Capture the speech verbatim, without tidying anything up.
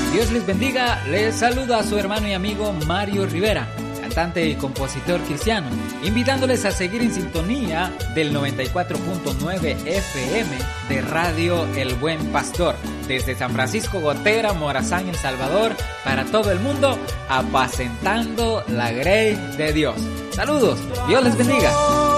Dios les bendiga, les saluda a su hermano y amigo Mario Rivera, cantante y compositor cristiano, invitándoles a seguir en sintonía del noventa y cuatro punto nueve F M de Radio El Buen Pastor, desde San Francisco Gotera, Morazán, El Salvador, para todo el mundo, apacentando la grey de Dios. Saludos, Dios les bendiga.